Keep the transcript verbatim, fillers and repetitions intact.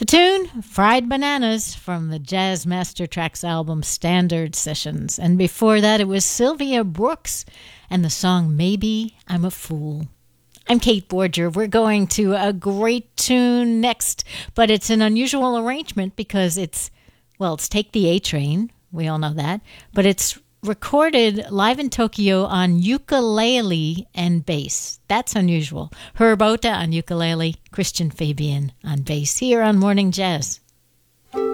The tune, Fried Bananas, from the Jazz Master Tracks album Standard Sessions. And before that, it was Sylvia Brooks and the song Maybe I'm a Fool. I'm Kate Borger. We're going to a great tune next, but it's an unusual arrangement because it's, well, it's Take the A Train. We all know that. But it's recorded live in Tokyo on ukulele and bass. That's unusual. Herb Ota on ukulele, Christian Fabian on bass, here on Morning Jazz.